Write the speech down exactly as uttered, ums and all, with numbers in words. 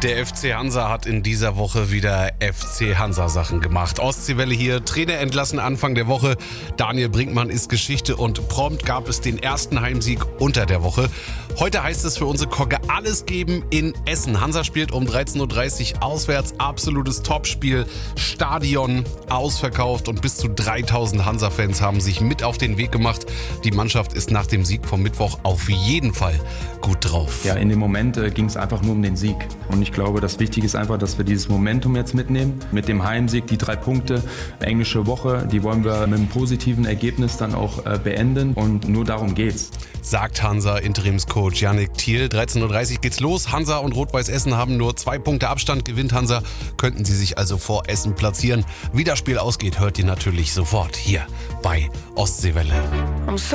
Der F C Hansa hat in dieser Woche wieder F C Hansa-Sachen gemacht. Ostseewelle hier, Trainer entlassen Anfang der Woche. Daniel Brinkmann ist Geschichte und prompt gab es den ersten Heimsieg unter der Woche. Heute heißt es für unsere Kogge alles geben in Essen. Hansa spielt um dreizehn Uhr dreißig auswärts, absolutes Topspiel. Stadion ausverkauft und bis zu dreitausend Hansa-Fans haben sich mit auf den Weg gemacht. Die Mannschaft ist nach dem Sieg vom Mittwoch auf jeden Fall gut drauf. Ja, in dem Moment äh, ging es einfach nur um den Sieg. Und ich glaube, das Wichtige ist einfach, dass wir dieses Momentum jetzt mitnehmen. Mit dem Heimsieg, die drei Punkte, englische Woche, die wollen wir mit einem positiven Ergebnis dann auch äh, beenden. Und nur darum geht's. Sagt Hansa-Interimscoach Yannick Thiel. dreizehn Uhr dreißig geht's los. Hansa und Rot-Weiß Essen haben nur zwei Punkte Abstand. Gewinnt Hansa, könnten sie sich also vor Essen platzieren. Wie das Spiel ausgeht, hört ihr natürlich sofort hier bei Ostseewelle.